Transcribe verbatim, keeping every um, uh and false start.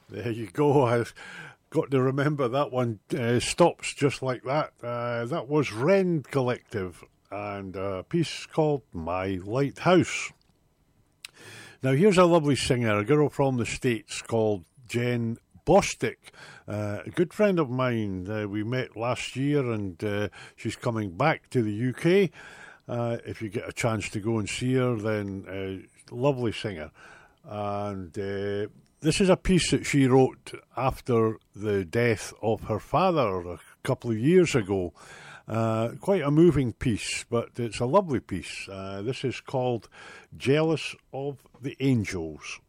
There you go. I've got to remember that one uh, stops just like that. Uh, that was Rend Collective and a piece called My Lighthouse. Now here's a lovely singer, a girl from the States called Jen Bostic, uh, a good friend of mine. Uh, we met last year and uh, she's coming back to the U K. Uh, if you get a chance to go and see her, then uh, lovely singer. And uh, this is a piece that she wrote after the death of her father a couple of years ago. Uh, quite a moving piece, but it's a lovely piece. Uh, this is called Jealous of the Angels.